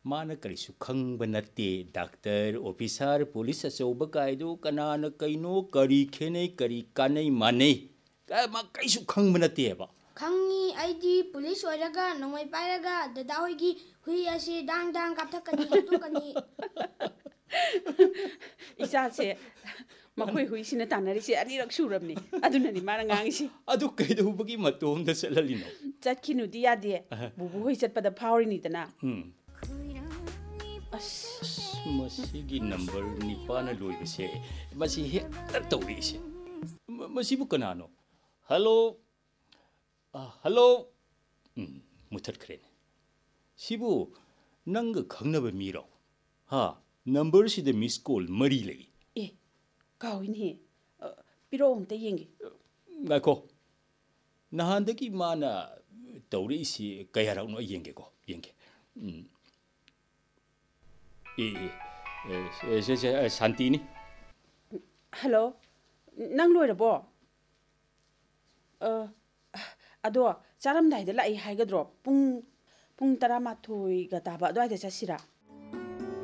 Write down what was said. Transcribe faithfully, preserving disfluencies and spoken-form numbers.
माना करिसु खंग बनते doctor officer police अचौब कायदो कनाना कइनो करी खेने करी कानै माने का मा कइसु खंग बनते बा खंगी आईडी पुलिस ओइरगा नोंमै पाइरगा दादा होइगी हुई असे डांग डांग काथकनी हतुकनी इसासे मखोई हुई सिना तानरिसे अनिरक सुरबनी अदुननी माना ngangiसी अदु कइदौबगी मतोमदा चललिनो चटखिनुदी यादे बुबु होई चटपदा फावरिनी तना हम अस मसीगी नंबर निपान लोइबसे मसी हेक्टर तौरीसे मसीबु कनानो हेलो हेलो मुथतखरेने सिबु नंग खंगनब मीरो हा नंबर सिदे मिस कॉल मरी लई ए काविनी पिरो हमते येंगे गाको नहांदगी माना तौरीसी कयाराउनो येंगे को येंगे ए ए ए शांतिनी हेलो नंग लोइरबो अ अदो चारमदाइदा लाई हाइगद्रो पुंग पुंग तरामाथोई गा ताबा अदवाइदा चसिरा